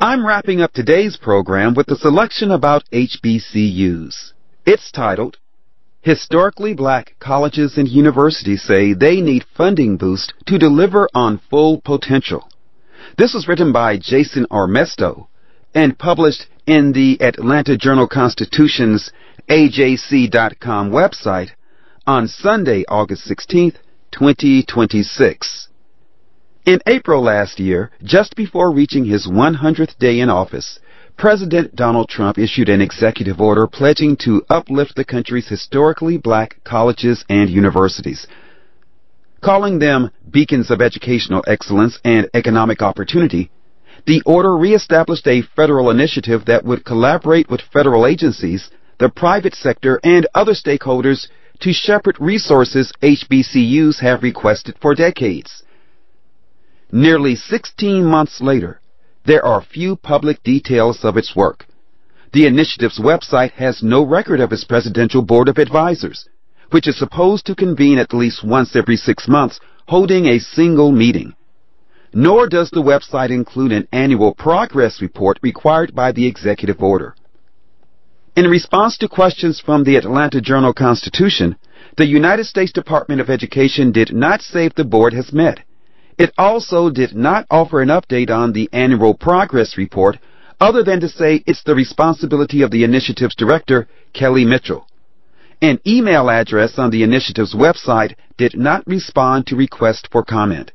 I'm wrapping up today's program with a selection about HBCUs. It's titled, Historically Black Colleges and Universities Say They Need Funding Boost to Deliver on Full Potential. This was written by Jason Armesto and published in the Atlanta Journal-Constitution's AJC.com website on Sunday, August 16th, 2026. In April last year, just before reaching his 100th day in office, President Donald Trump issued an executive order pledging to uplift the country's historically black colleges and universities. Calling them beacons of educational excellence and economic opportunity, the order reestablished a federal initiative that would collaborate with federal agencies, the private sector, and other stakeholders to shepherd resources HBCUs have requested for decades. Nearly 16 months later, there are few public details of its work. The initiative's website has no record of its Presidential Board of Advisors, which is supposed to convene at least once every 6 months, holding a single meeting. Nor does the website include an annual progress report required by the executive order. In response to questions from the Atlanta Journal-Constitution, the United States Department of Education did not say if the board has met. It also did not offer an update on the annual progress report, other than to say it's the responsibility of the initiative's director, Kelly Mitchell. An email address on the initiative's website did not respond to requests for comment.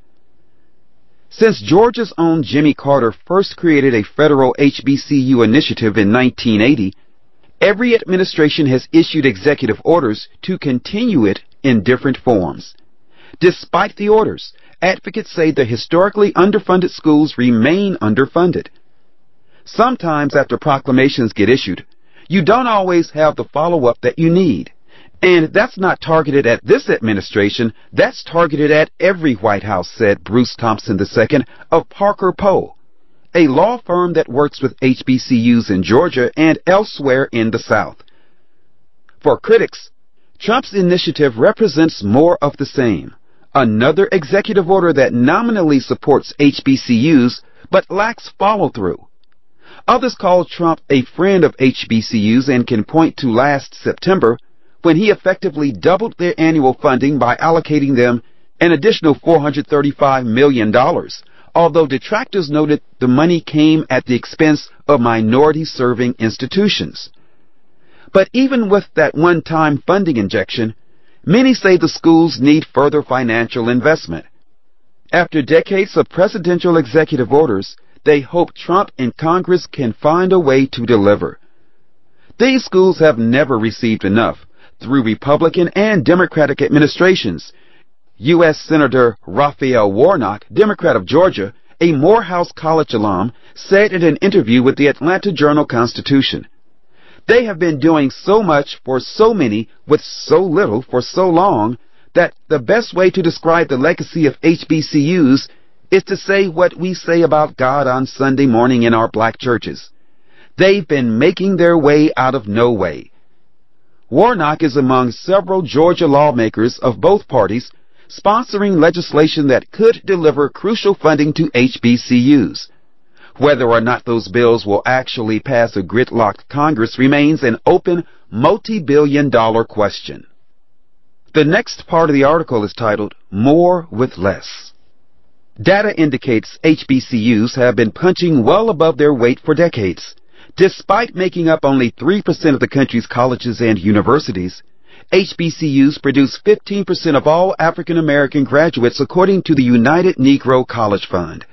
Since Georgia's own Jimmy Carter first created a federal HBCU initiative in 1980, every administration has issued executive orders to continue it in different forms. Despite the orders, advocates say the historically underfunded schools remain underfunded. Sometimes after proclamations get issued, you don't always have the follow-up that you need. And that's not targeted at this administration, that's targeted at every White House, said Bruce Thompson II of Parker Poe, a law firm that works with HBCUs in Georgia and elsewhere in the South. For critics, Trump's initiative represents more of the same. Another executive order that nominally supports HBCUs but lacks follow-through. Others call Trump a friend of HBCUs and can point to last September when he effectively doubled their annual funding by allocating them an additional $435 million, although detractors noted the money came at the expense of minority-serving institutions. But even with that one-time funding injection, many say the schools need further financial investment. After decades of presidential executive orders, they hope Trump and Congress can find a way to deliver. These schools have never received enough through Republican and Democratic administrations. U.S. Senator Raphael Warnock, Democrat of Georgia, a Morehouse College alum, said in an interview with the Atlanta Journal-Constitution, "They have been doing so much for so many with so little for so long that the best way to describe the legacy of HBCUs is to say what we say about God on Sunday morning in our black churches. They've been making their way out of no way." Warnock is among several Georgia lawmakers of both parties sponsoring legislation that could deliver crucial funding to HBCUs. Whether or not those bills will actually pass a gridlocked Congress remains an open, multi-billion-dollar question. The next part of the article is titled, More with Less. Data indicates HBCUs have been punching well above their weight for decades. Despite making up only 3% of the country's colleges and universities, HBCUs produce 15% of all African American graduates according to the United Negro College Fund.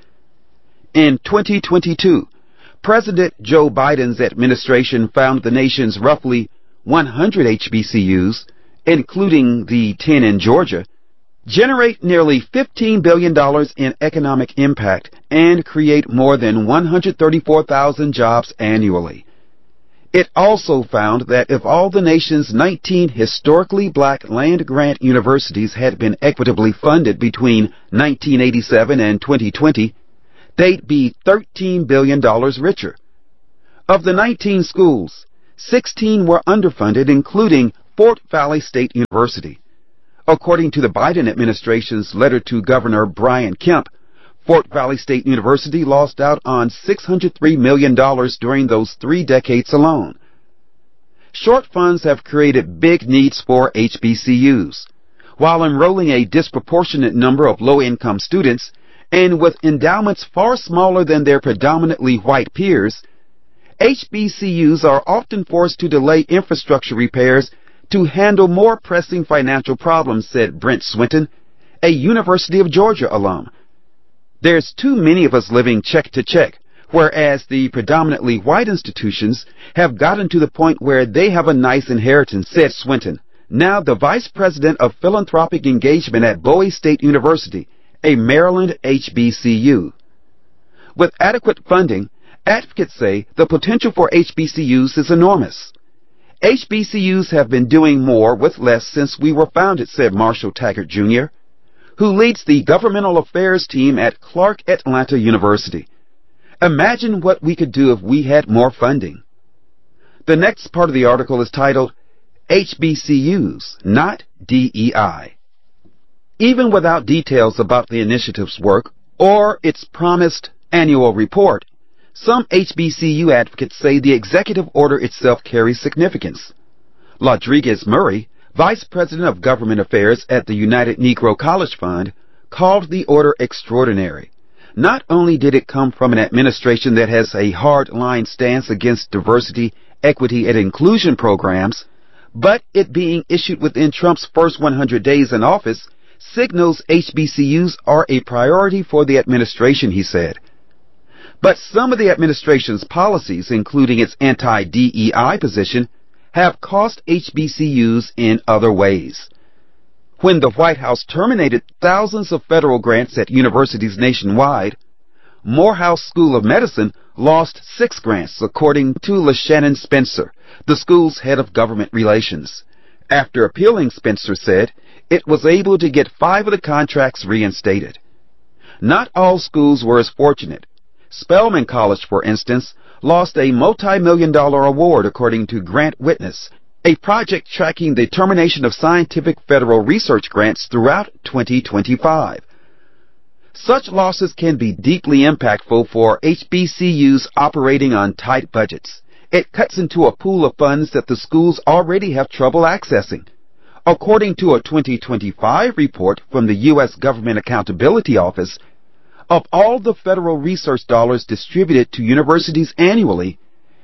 In 2022, President Joe Biden's administration found the nation's roughly 100 HBCUs, including the 10 in Georgia, generate nearly $15 billion in economic impact and create more than 134,000 jobs annually. It also found that if all the nation's 19 historically black land-grant universities had been equitably funded between 1987 and 2020, they'd be $13 billion richer. Of the 19 schools, 16 were underfunded, including Fort Valley State University. According to the Biden administration's letter to Governor Brian Kemp, Fort Valley State University lost out on $603 million during those 3 decades alone. Short funds have created big needs for HBCUs. While enrolling a disproportionate number of low-income students, and with endowments far smaller than their predominantly white peers, HBCUs are often forced to delay infrastructure repairs to handle more pressing financial problems, said Brent Swinton, a University of Georgia alum. There's too many of us living check to check, whereas the predominantly white institutions have gotten to the point where they have a nice inheritance, said Swinton, now the Vice President of Philanthropic Engagement at Bowie State University, a Maryland HBCU. With adequate funding, advocates say the potential for HBCUs is enormous. HBCUs have been doing more with less since we were founded, said Marshall Taggart Jr., who leads the governmental affairs team at Clark Atlanta University. Imagine what we could do if we had more funding. The next part of the article is titled, HBCUs, not DEI. Even without details about the initiative's work or its promised annual report, some HBCU advocates say the executive order itself carries significance. Rodriguez Murray, Vice President of Government Affairs at the United Negro College Fund, called the order extraordinary. Not only did it come from an administration that has a hard-line stance against diversity, equity, and inclusion programs, but it being issued within Trump's first 100 days in office signals HBCUs are a priority for the administration, he said. But some of the administration's policies, including its anti-DEI position, have cost HBCUs in other ways. When the White House terminated thousands of federal grants at universities nationwide, Morehouse School of Medicine lost 6 grants, according to LaShannon Spencer, the school's head of government relations. After appealing, Spencer said, it was able to get 5 of the contracts reinstated. Not all schools were as fortunate. Spelman College, for instance, lost a multi-million-dollar award, according to Grant Witness, a project tracking the termination of scientific federal research grants throughout 2025. Such losses can be deeply impactful for HBCUs operating on tight budgets. It cuts into a pool of funds that the schools already have trouble accessing. According to a 2025 report from the U.S. Government Accountability Office, of all the federal research dollars distributed to universities annually,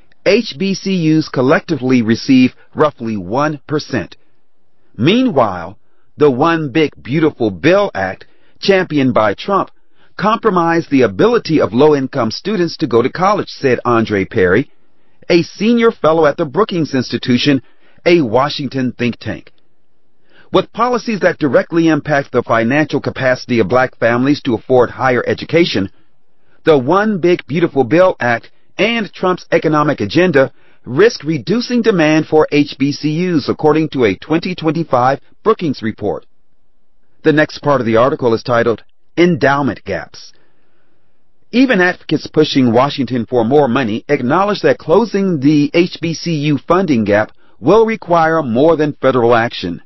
HBCUs collectively receive roughly 1%. Meanwhile, the One Big Beautiful Bill Act, championed by Trump, compromised the ability of low-income students to go to college, said Andre Perry, a senior fellow at the Brookings Institution, a Washington think tank. With policies that directly impact the financial capacity of black families to afford higher education, the One Big Beautiful Bill Act and Trump's economic agenda risk reducing demand for HBCUs, according to a 2025 Brookings report. The next part of the article is titled, Endowment Gaps. Even advocates pushing Washington for more money acknowledge that closing the HBCU funding gap will require more than federal action.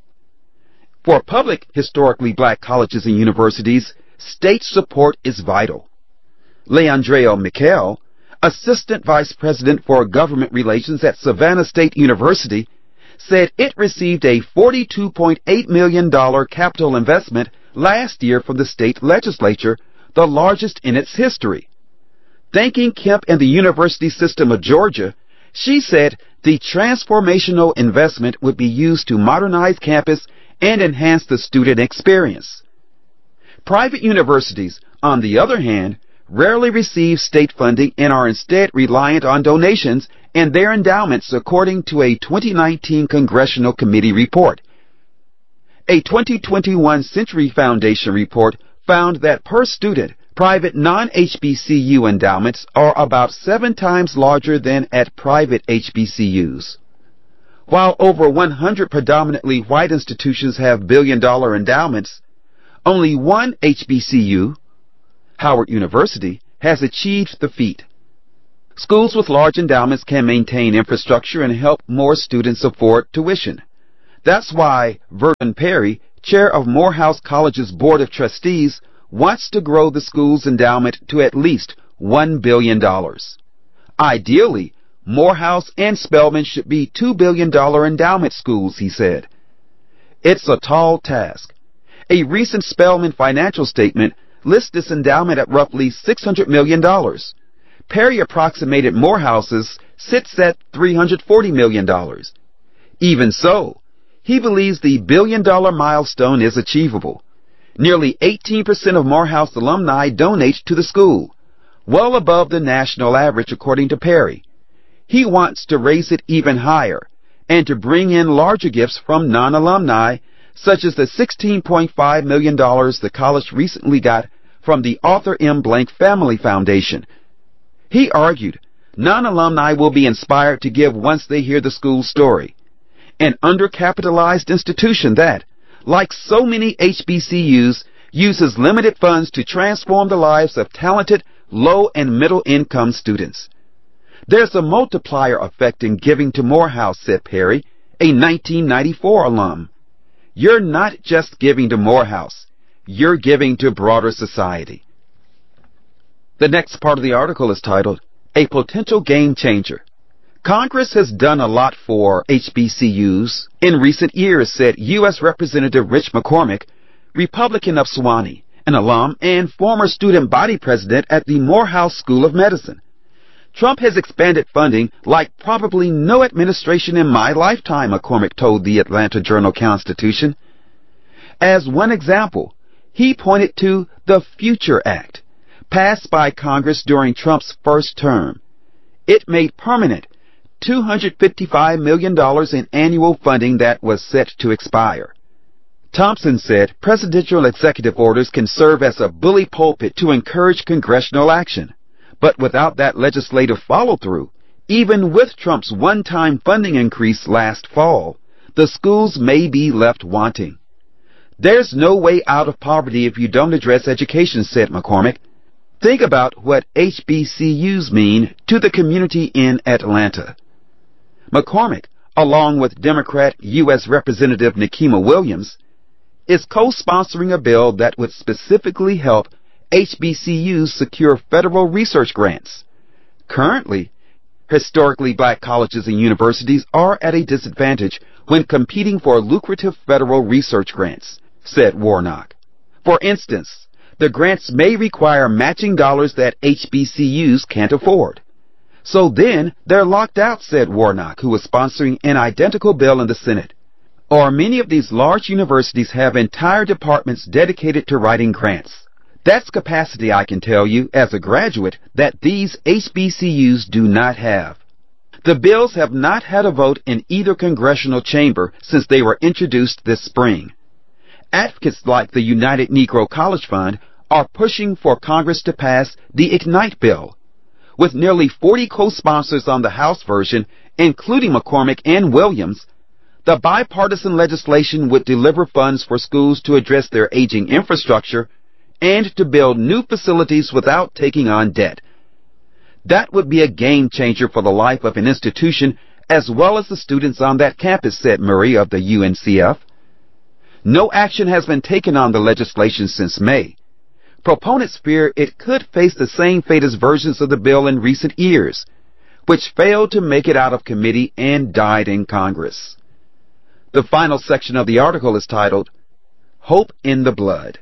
For public, historically black colleges and universities, state support is vital. Leandreo Miquel, Assistant Vice President for Government Relations at Savannah State University, said it received a $42.8 million capital investment last year from the state legislature, the largest in its history. Thanking Kemp and the University System of Georgia, she said the transformational investment would be used to modernize campus and enhance the student experience. Private universities, on the other hand, rarely receive state funding and are instead reliant on donations and their endowments, according to a 2019 Congressional Committee report. A 2021 Century Foundation report found that per student, private non-HBCU endowments are about 7 times larger than at private HBCUs. While over 100 predominantly white institutions have billion-dollar endowments, only one HBCU, Howard University, has achieved the feat. Schools with large endowments can maintain infrastructure and help more students afford tuition. That's why Vernon Perry, chair of Morehouse College's Board of Trustees, wants to grow the school's endowment to at least $1 billion. Ideally, Morehouse and Spelman should be $2 billion endowment schools, he said. It's a tall task. A recent Spelman financial statement lists this endowment at roughly $600 million. Perry approximated Morehouse's sits at $340 million. Even so, he believes the billion-dollar milestone is achievable. Nearly 18% of Morehouse alumni donate to the school, well above the national average according to Perry. He wants to raise it even higher and to bring in larger gifts from non-alumni, such as the $16.5 million the college recently got from the Arthur M. Blank Family Foundation. He argued non-alumni will be inspired to give once they hear the school's story. An undercapitalized institution that, like so many HBCUs, uses limited funds to transform the lives of talented low and middle income students. There's a multiplier effect in giving to Morehouse, said Perry, a 1994 alum. You're not just giving to Morehouse, you're giving to broader society. The next part of the article is titled, A Potential Game Changer. Congress has done a lot for HBCUs in recent years, said U.S. Representative Rich McCormick, Republican of Sewanee, an alum and former student body president at the Morehouse School of Medicine. Trump has expanded funding like probably no administration in my lifetime, McCormick told the Atlanta Journal-Constitution. As one example, he pointed to the Future Act, passed by Congress during Trump's first term. It made permanent $255 million in annual funding that was set to expire. Thompson said presidential executive orders can serve as a bully pulpit to encourage congressional action. But without that legislative follow-through, even with Trump's one-time funding increase last fall, the schools may be left wanting. There's no way out of poverty if you don't address education, said McCormick. Think about what HBCUs mean to the community in Atlanta. McCormick, along with Democrat U.S. Representative Nikema Williams, is co-sponsoring a bill that would specifically help HBCUs secure federal research grants. Currently, historically black colleges and universities are at a disadvantage when competing for lucrative federal research grants, said Warnock. For instance, the grants may require matching dollars that HBCUs can't afford. So then they're locked out, said Warnock, who was sponsoring an identical bill in the Senate. Or many of these large universities have entire departments dedicated to writing grants. That's capacity, I can tell you, as a graduate, that these HBCUs do not have. The bills have not had a vote in either congressional chamber since they were introduced this spring. Advocates like the United Negro College Fund are pushing for Congress to pass the Ignite bill. With nearly 40 co-sponsors on the House version, including McCormick and Williams, the bipartisan legislation would deliver funds for schools to address their aging infrastructure and to build new facilities without taking on debt. That would be a game changer for the life of an institution as well as the students on that campus, said Murray of the UNCF. No action has been taken on the legislation since May. Proponents fear it could face the same fate as versions of the bill in recent years, which failed to make it out of committee and died in Congress. The final section of the article is titled, Hope in the Blood.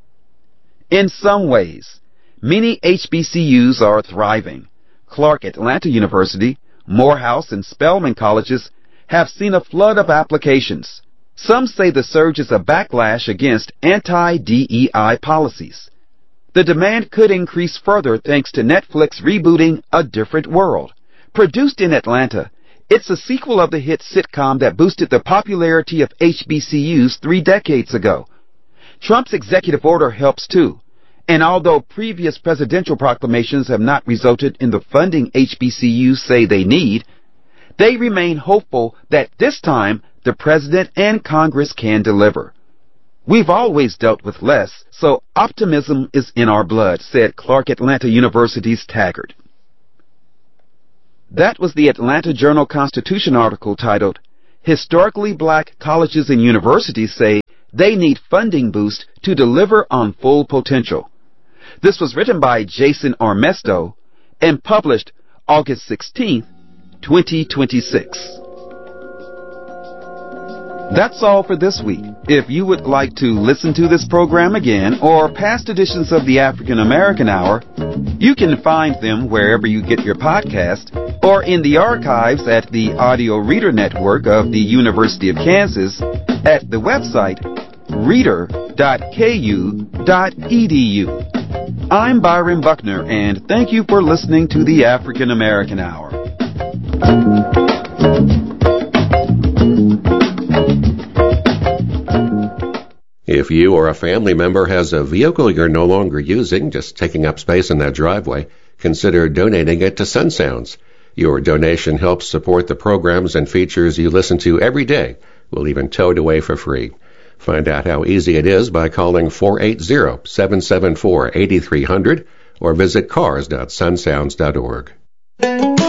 In some ways, many HBCUs are thriving. Clark Atlanta University, Morehouse, and Spelman colleges have seen a flood of applications. Some say the surge is a backlash against anti-DEI policies. The demand could increase further thanks to Netflix rebooting A Different World. Produced in Atlanta, it's a sequel of the hit sitcom that boosted the popularity of HBCUs 3 decades ago. Trump's executive order helps too, and although previous presidential proclamations have not resulted in the funding HBCUs say they need, they remain hopeful that this time the president and Congress can deliver. We've always dealt with less, so optimism is in our blood, said Clark Atlanta University's Taggart. That was the Atlanta Journal-Constitution article titled, Historically Black Colleges and Universities Say they need funding boost to deliver on full potential. This was written by Jason Armesto and published August 16, 2026. That's all for this week. If you would like to listen to this program again or past editions of the African American Hour, you can find them wherever you get your podcast or in the archives at the Audio Reader Network of the University of Kansas at the website reader.ku.edu. I'm Byron Buckner, and thank you for listening to the African American Hour. If you or a family member has a vehicle you're no longer using, just taking up space in that driveway, consider donating it to Sun Sounds. Your donation helps support the programs and features you listen to every day. We'll even tow it away for free. Find out how easy it is by calling 480-774-8300 or visit cars.sunsounds.org.